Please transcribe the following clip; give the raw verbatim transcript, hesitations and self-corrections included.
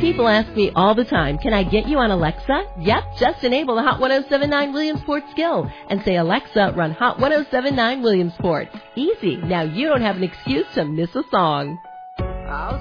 People ask me all the time, can I get you on Alexa? Yep, just enable the Hot ten seventy-nine Williamsport skill and say, Alexa, run Hot ten seventy-nine Williamsport. Easy. Now you don't have an excuse to miss a song.